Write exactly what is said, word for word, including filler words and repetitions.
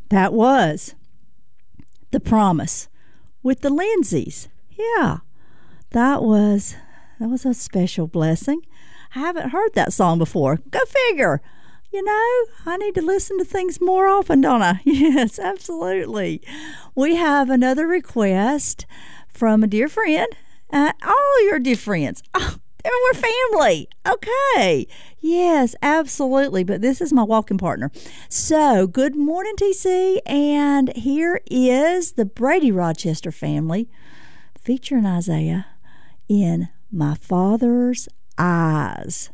That was The Promise with the Lindsays. Yeah, that was that was a special blessing. I haven't heard that song before. Go figure. You know, I need to listen to things more often, don't I? Yes, absolutely. We have another request from a dear friend. Uh, all your dear friends. Oh, we're family. Okay. Yes, absolutely. But this is my walking partner. So, good morning, T C. And here is the Brady Rochester family featuring Isaiah in My Father's Eyes.